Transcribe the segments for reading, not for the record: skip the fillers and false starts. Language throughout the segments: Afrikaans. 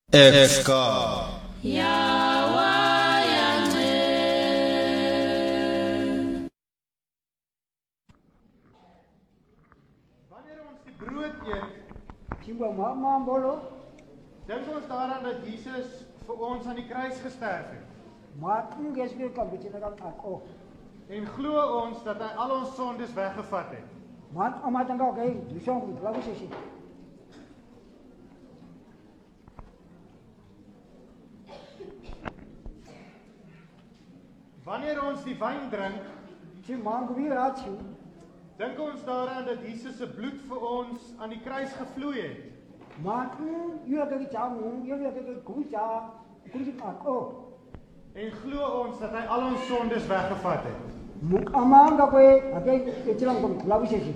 FK Wanneer ons die brood eet, Simba mama bolo, dink ons daaraan dat Jesus vir ons aan die kruis gesterf het. matung gesbe kabichina kan ako. En glo ons dat hy al ons sondes weggevat het. Mat amatanga kay lisong lagu sesi. Wanneer ons die wyn drink, Si mangubi rachi, dink ons daaraan dat Jesus se bloed vir ons aan die kruis gevloei het. matung yuadagi jamu, yuadagi kuja, kuji ako. En glo ons dat hy al ons sondes weggevat het. Muk amanga kay agay echilang kom lagu sesi.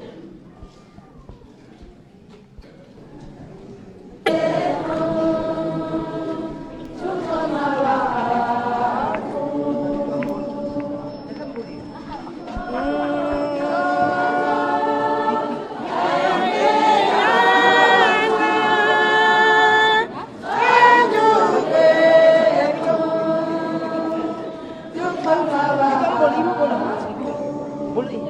Boleh.